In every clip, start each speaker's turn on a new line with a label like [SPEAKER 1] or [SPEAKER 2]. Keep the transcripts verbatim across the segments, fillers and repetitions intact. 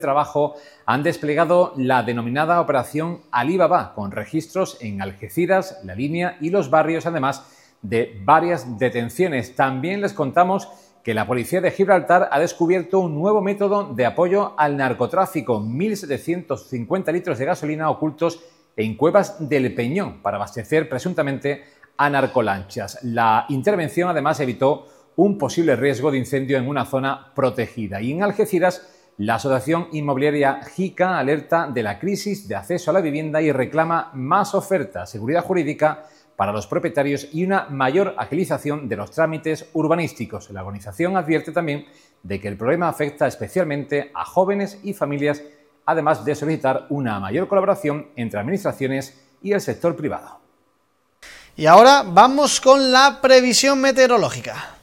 [SPEAKER 1] Trabajo han desplegado la denominada Operación Alibaba, con registros en Algeciras, La Línea y Los Barrios, además de varias detenciones. También les contamos que la policía de Gibraltar ha descubierto un nuevo método de apoyo al narcotráfico: mil setecientos cincuenta litros de gasolina ocultos en cuevas del Peñón para abastecer presuntamente a narcolanchas. La intervención además evitó un posible riesgo de incendio en una zona protegida. Y en Algeciras, la asociación inmobiliaria JICA alerta de la crisis de acceso a la vivienda y reclama más oferta, seguridad jurídica para los propietarios y una mayor agilización de los trámites urbanísticos. La organización advierte también de que el problema afecta especialmente a jóvenes y familias, además de solicitar una mayor colaboración entre administraciones y el sector privado.
[SPEAKER 2] Y ahora vamos con la previsión meteorológica.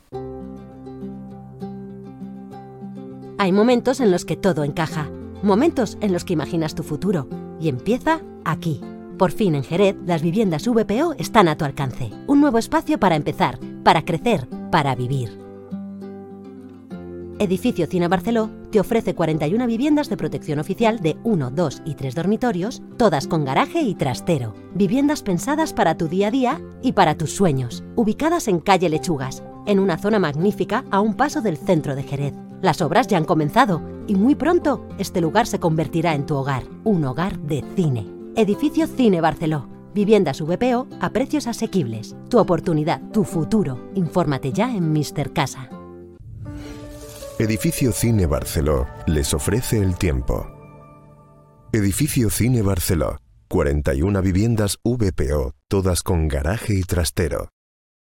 [SPEAKER 3] Hay momentos en los que todo encaja, momentos en los que imaginas tu futuro, y empieza aquí. Por fin en Jerez, las viviendas V P O están a tu alcance. Un nuevo espacio para empezar, para crecer, para vivir. Edificio Cine Barceló te ofrece cuarenta y una viviendas de protección oficial de uno, dos y tres dormitorios, todas con garaje y trastero. Viviendas pensadas para tu día a día y para tus sueños, ubicadas en calle Lechugas, en una zona magnífica a un paso del centro de Jerez. Las obras ya han comenzado y muy pronto este lugar se convertirá en tu hogar, un hogar de cine. Edificio Cine Barceló. Viviendas V P O a precios asequibles. Tu oportunidad, tu futuro. Infórmate ya en míster Casa.
[SPEAKER 4] Edificio Cine Barceló les ofrece el tiempo. Edificio Cine Barceló. cuarenta y una viviendas V P O, todas con garaje y trastero.